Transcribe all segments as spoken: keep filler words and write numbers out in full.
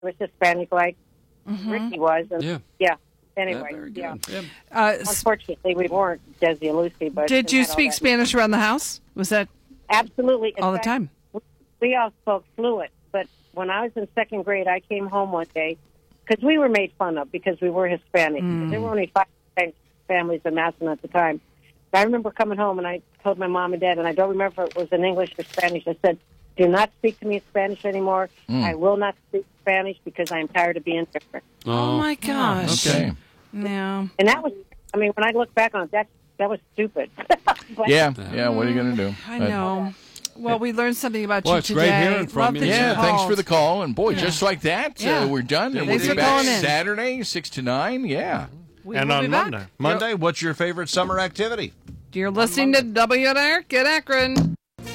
was Hispanic like Mm-hmm. Ricky was. And, Yeah. yeah. Anyway, Yeah, yeah. yeah. Uh, Unfortunately, we weren't Desi and Lucy. But did we you had all speak that. Spanish around the house? Was that Absolutely. In all the fact, time? We all spoke fluent. But when I was in second grade, I came home one day because we were made fun of because we were Hispanic. Mm. There were only five families in Massillon at the time. I remember coming home and I told my mom and dad, and I don't remember if it was in English or Spanish. I said, do not speak to me in Spanish anymore. Mm. I will not speak Spanish because I am tired of being different. Oh, my gosh. Okay. No. And that was, I mean, when I look back on it, that, that was stupid. But- Yeah, yeah. What are you going to do? I know. Well, we learned something about Well, you it's today. great hearing from Love you. that Yeah, you thanks called. for the call. And boy, just like that, Yeah. uh, we're done. And Thanks we'll for be back calling in. Saturday, six to nine. Yeah. We And will on be back. Monday. Monday, what's your favorite summer activity? You're listening to W N R at Akron.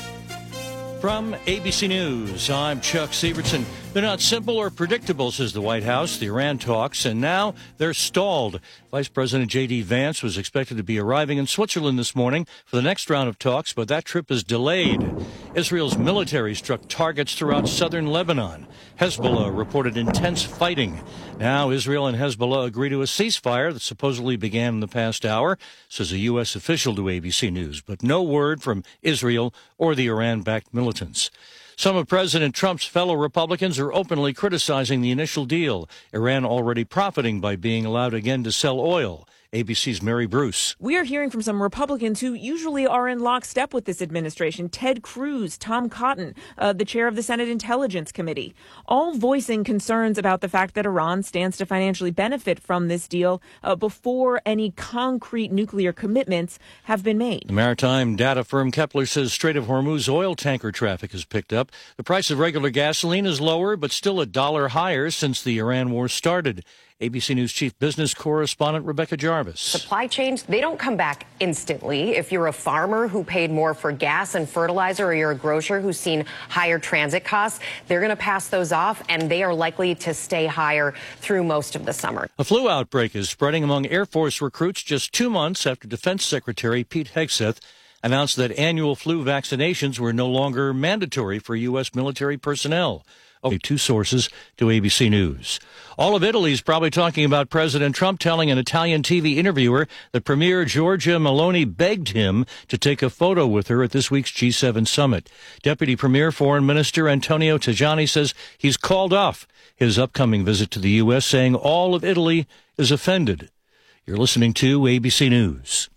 From A B C News, I'm Chuck Severson. They're not simple or predictable, says the White House, the Iran talks, and now they're stalled. Vice President J D. Vance was expected to be arriving in Switzerland this morning for the next round of talks, but that trip is delayed. Israel's military struck targets throughout southern Lebanon. Hezbollah reported intense fighting. Now Israel and Hezbollah agree to a ceasefire that supposedly began in the past hour, says a U S official to A B C News, but no word from Israel or the Iran-backed militants. Some of President Trump's fellow Republicans are openly criticizing the initial deal, Iran already profiting by being allowed again to sell oil. A B C's Mary Bruce. We are hearing from some Republicans who usually are in lockstep with this administration. Ted Cruz, Tom Cotton, uh, the chair of the Senate Intelligence Committee, all voicing concerns about the fact that Iran stands to financially benefit from this deal uh, before any concrete nuclear commitments have been made. The maritime data firm Kepler says Strait of Hormuz oil tanker traffic has picked up. The price of regular gasoline is lower, but still a dollar higher since the Iran war started. A B C News chief business correspondent Rebecca Jarvis. Supply chains, they don't come back instantly. If you're a farmer who paid more for gas and fertilizer, or you're a grocer who's seen higher transit costs, they're going to pass those off, and they are likely to stay higher through most of the summer. A flu outbreak is spreading among Air Force recruits just two months after Defense Secretary Pete Hegseth announced that annual flu vaccinations were no longer mandatory for U S military personnel. Okay, two sources to A B C News. All of Italy's probably talking about President Trump telling an Italian T V interviewer that Premier Giorgia Meloni begged him to take a photo with her at this week's G seven summit. Deputy Premier Foreign Minister Antonio Tajani says he's called off his upcoming visit to the U S, saying all of Italy is offended. You're listening to A B C News.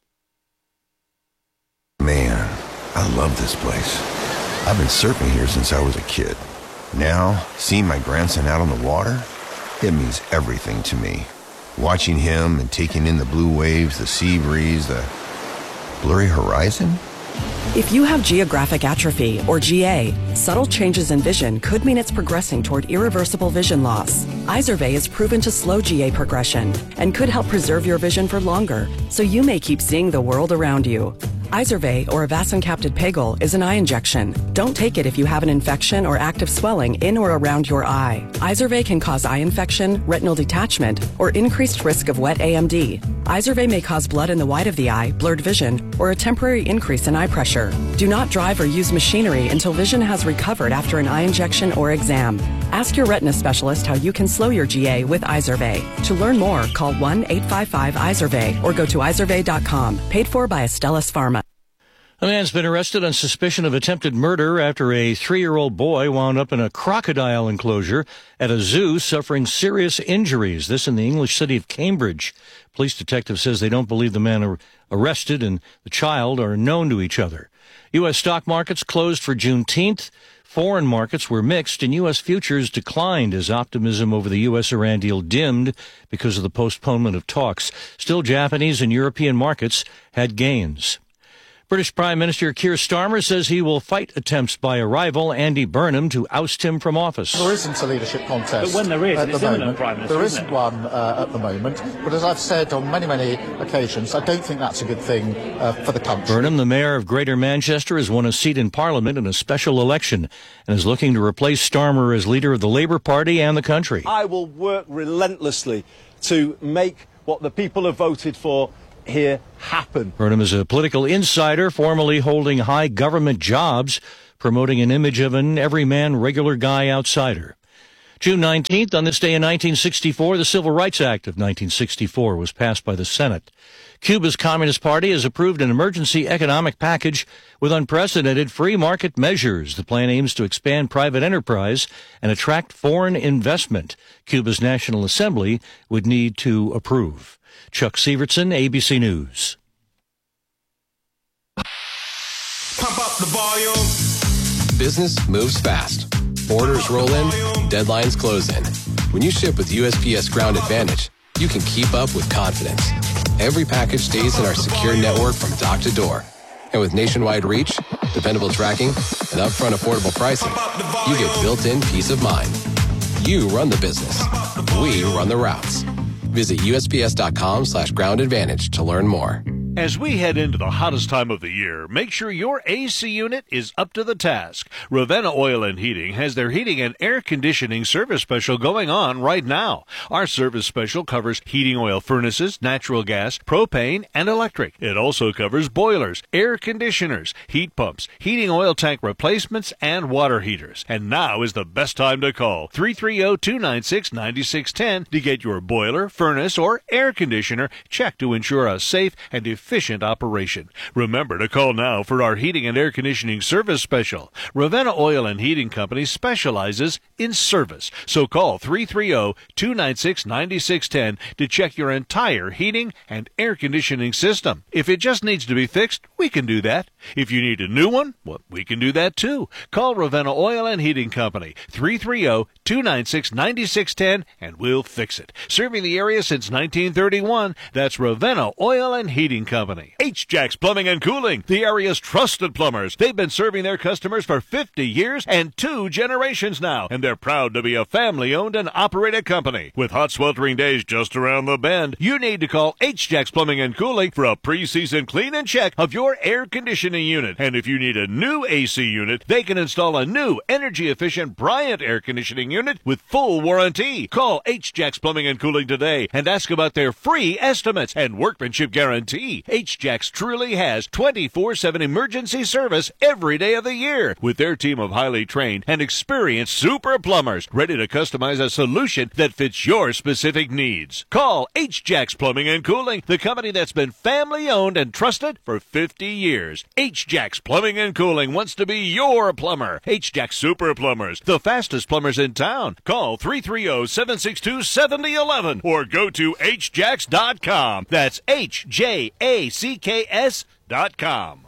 Man, I love this place. I've been surfing here since I was a kid. Now, seeing my grandson out on the water, it means everything to me. Watching him and taking in the blue waves, the sea breeze, the blurry horizon. If you have geographic atrophy, or G A, subtle changes in vision could mean it's progressing toward irreversible vision loss. Izervay is proven to slow G A progression and could help preserve your vision for longer, so you may keep seeing the world around you. Izervay, or avacincaptad pegol, is an eye injection. Don't take it if you have an infection or active swelling in or around your eye. Izervay can cause eye infection, retinal detachment, or increased risk of wet A M D. Izervay may cause blood in the white of the eye, blurred vision, or a temporary increase in eye pressure. Do not drive or use machinery until vision has recovered after an eye injection or exam. Ask your retina specialist how you can slow your G A with Izervay. To learn more, call one eight five five Izervay or go to izervay dot com. Paid for by Astellas Pharma. A man's been arrested on suspicion of attempted murder after a three-year-old boy wound up in a crocodile enclosure at a zoo suffering serious injuries. This in the English city of Cambridge. Police detective says they don't believe the man ar- arrested and the child are known to each other. U S stock markets closed for Juneteenth. Foreign markets were mixed and U S futures declined as optimism over the U S-Iran deal dimmed because of the postponement of talks. Still, Japanese and European markets had gains. British Prime Minister Keir Starmer says he will fight attempts by a rival, Andy Burnham, to oust him from office. There isn't a leadership contest. But when there is, at it's the imminent, moment. Prime Minister, There isn't isn't it? one uh, at the moment. But as I've said on many, many occasions, I don't think that's a good thing uh, for the country. Burnham, the mayor of Greater Manchester, has won a seat in Parliament in a special election and is looking to replace Starmer as leader of the Labour Party and the country. I will work relentlessly to make what the people have voted for here happen. Burnham is a political insider, formerly holding high government jobs, promoting an image of an everyman, regular guy outsider. June nineteenth, on this day in nineteen sixty-four, the Civil Rights Act of nineteen sixty-four was passed by the Senate. Cuba's Communist Party has approved an emergency economic package with unprecedented free market measures. The plan aims to expand private enterprise and attract foreign investment. Cuba's National Assembly would need to approve. Chuck Sievertson, A B C News. Pump up the volume. Business moves fast. Orders roll in, deadlines close in. When you ship with U S P S Ground Advantage, you can keep up with confidence. Every package stays in our secure network from dock to door. And with nationwide reach, dependable tracking, and upfront affordable pricing, you get built-in peace of mind. You run the business. We run the routes. Visit U S P S dot com slash ground advantage to learn more. As we head into the hottest time of the year, make sure your A C unit is up to the task. Ravenna Oil and Heating has their heating and air conditioning service special going on right now. Our service special covers heating oil furnaces, natural gas, propane, and electric. It also covers boilers, air conditioners, heat pumps, heating oil tank replacements, and water heaters. And now is the best time to call three three zero, two nine six, nine six one zero to get your boiler, furnace, or air conditioner checked to ensure a safe and efficient efficient operation. Remember to call now for our heating and air conditioning service special. Ravenna Oil and Heating Company specializes in service. So call three three zero, two nine six, nine six one zero to check your entire heating and air conditioning system. If it just needs to be fixed, we can do that. If you need a new one, well, we can do that too. Call Ravenna Oil and Heating Company, three three zero, two nine six, nine six one zero, and we'll fix it. Serving the area since nineteen thirty-one, that's Ravenna Oil and Heating Company. H-Jacks Plumbing and Cooling, the area's trusted plumbers. They've been serving their customers for fifty years and two generations now, and they're proud to be a family-owned and operated company. With hot, sweltering days just around the bend, you need to call H-Jacks Plumbing and Cooling for a pre-season clean and check of your air conditioning unit. And if you need a new A C unit, they can install a new energy-efficient Bryant air conditioning unit with full warranty. Call H-Jacks Plumbing and Cooling today and ask about their free estimates and workmanship guarantee. H-Jacks truly has twenty-four seven emergency service every day of the year with their team of highly trained and experienced super plumbers ready to customize a solution that fits your specific needs. Call H-Jacks Plumbing and Cooling, the company that's been family-owned and trusted for fifty years. H-Jacks Plumbing and Cooling wants to be your plumber. H-Jacks Super Plumbers, the fastest plumbers in town. Call three three zero, seven six two, seven zero one one or go to H jacks dot com. That's H J A C K S dot com.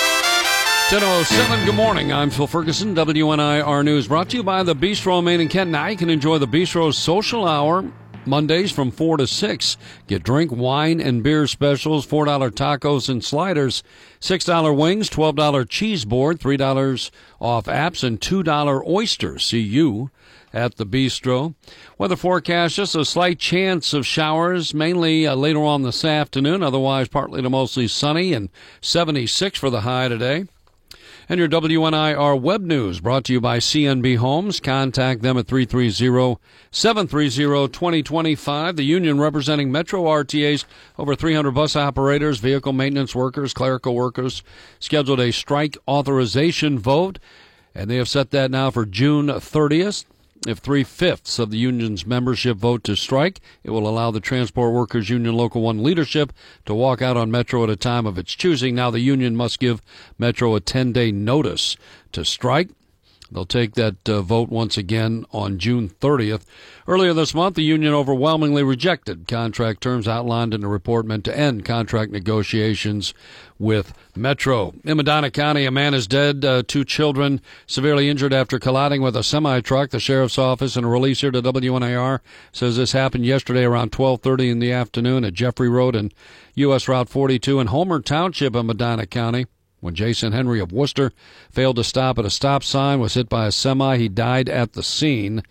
ten oh seven, good morning. I'm Phil Ferguson, W N I R News, brought to you by the Bistro Main and Kent. Now you can enjoy the Bistro's social hour Mondays from four to six. Get drink, wine, and beer specials, four dollar tacos and sliders, six dollar wings, twelve dollar cheese board, three dollars off apps, and two dollar oysters. See you at the Bistro. Weather forecast, just a slight chance of showers, mainly uh, later on this afternoon. Otherwise, partly to mostly sunny and seventy-six for the high today. And your W N I R web news brought to you by C N B Homes. Contact them at three three zero, seven three zero, two zero two five. The union representing Metro R T A's over three hundred bus operators, vehicle maintenance workers, clerical workers scheduled a strike authorization vote, and they have set that now for June thirtieth. If three-fifths of the union's membership vote to strike, it will allow the Transport Workers Union Local one leadership to walk out on Metro at a time of its choosing. Now the union must give Metro a ten-day notice to strike. They'll take that uh, vote once again on June thirtieth. Earlier this month, the union overwhelmingly rejected contract terms outlined in a report meant to end contract negotiations with Metro. In Medina County, a man is dead, uh, two children severely injured after colliding with a semi-truck. The sheriff's office, in a release here to W N I R, says this happened yesterday around twelve thirty in the afternoon at Jeffrey Road and U S Route forty-two in Homer Township of Medina County. When Jason Henry of Worcester failed to stop at a stop sign, was hit by a semi. He died at the scene.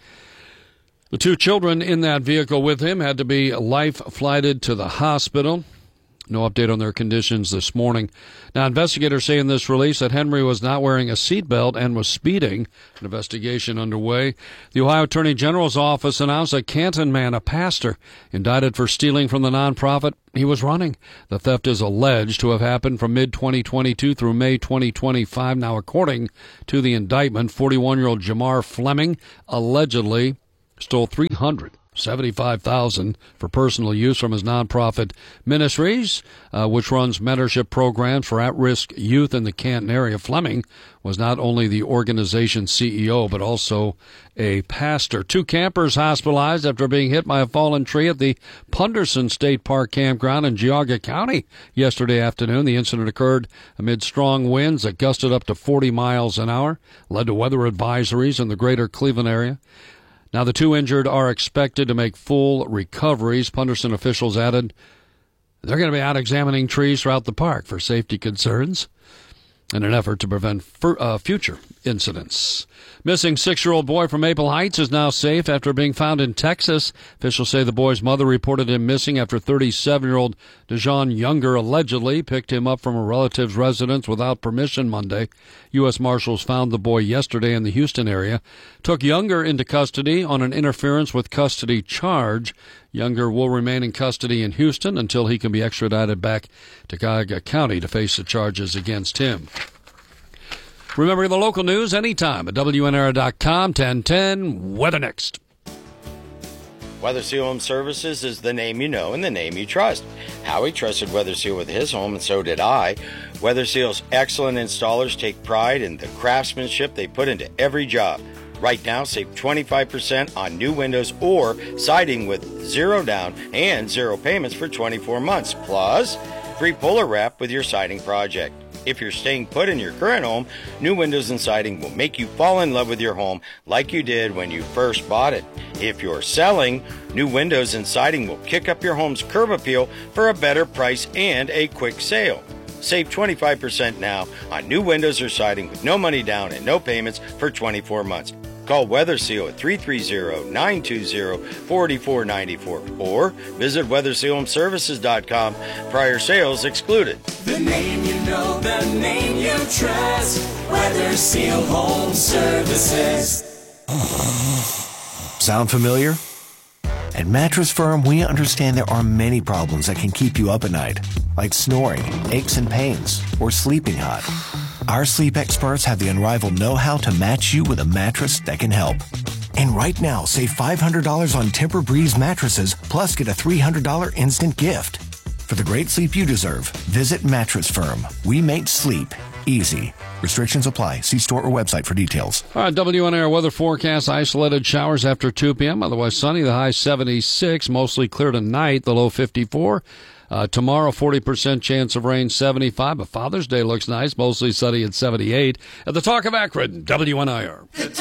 The two children in that vehicle with him had to be life-flighted to the hospital. No update on their conditions this morning. Now, investigators say in this release that Henry was not wearing a seatbelt and was speeding. An investigation underway. The Ohio Attorney General's office announced a Canton man, a pastor, indicted for stealing from the nonprofit he was running. The theft is alleged to have happened from mid twenty twenty-two through May twenty twenty-five. Now, according to the indictment, forty-one-year-old Jamar Fleming allegedly stole three hundred seventy-five thousand dollars for personal use from his nonprofit Ministries, uh, which runs mentorship programs for at-risk youth in the Canton area. Fleming was not only the organization's C E O, but also a pastor. Two campers hospitalized after being hit by a fallen tree at the Punderson State Park campground in Geauga County yesterday afternoon. The incident occurred amid strong winds that gusted up to forty miles an hour, led to weather advisories in the greater Cleveland area. Now, the two injured are expected to make full recoveries. Punderson officials added they're going to be out examining trees throughout the park for safety concerns in an effort to prevent fur, uh, future incidents. Missing six-year-old boy from Maple Heights is now safe after being found in Texas. Officials say the boy's mother reported him missing after thirty-seven-year-old Dejon Younger allegedly picked him up from a relative's residence without permission Monday. U S Marshals found the boy yesterday in the Houston area, took Younger into custody on an interference with custody charge. Younger will remain in custody in Houston until he can be extradited back to Geauga County to face the charges against him. Remember the local news anytime at W N R dot com. ten ten Weather next. Weather Seal Home Services is the name you know and the name you trust. Howie trusted Weather Seal with his home, and so did I. Weather Seal's excellent installers take pride in the craftsmanship they put into every job. Right now, save twenty-five percent on new windows or siding with zero down and zero payments for twenty-four months. Plus, free puller wrap with your siding project. If you're staying put in your current home, new windows and siding will make you fall in love with your home like you did when you first bought it. If you're selling, new windows and siding will kick up your home's curb appeal for a better price and a quick sale. Save twenty-five percent now on new windows or siding with no money down and no payments for twenty-four months. Call Weather Seal at three three zero, nine two zero, four four nine four or visit weather seal home services dot com. Prior sales excluded. The name you know, the name you trust. Weather Seal Home Services. Sound familiar? At Mattress Firm, we understand there are many problems that can keep you up at night, like snoring, aches and pains, or sleeping hot. Our sleep experts have the unrivaled know-how to match you with a mattress that can help. And right now, save five hundred dollars on Tempur-Breeze mattresses, plus get a three hundred dollars instant gift. For the great sleep you deserve, visit Mattress Firm. We make sleep easy. Restrictions apply. See store or website for details. All right, W N R weather forecast. Isolated showers after two p.m. Otherwise sunny. The high seventy-six. Mostly clear tonight. The low fifty-four. Uh, tomorrow, forty percent chance of rain, seventy-five. But Father's Day looks nice. Mostly sunny at seventy-eight. At the Talk of Akron, W N I R.